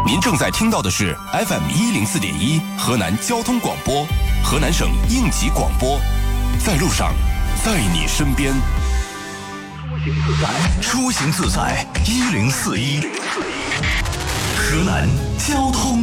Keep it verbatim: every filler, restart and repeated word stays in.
您正在听到的是 F M 一零四点一河南交通广播，河南省应急广播，在路上，在你身边。出行自在一零四一，河南交通。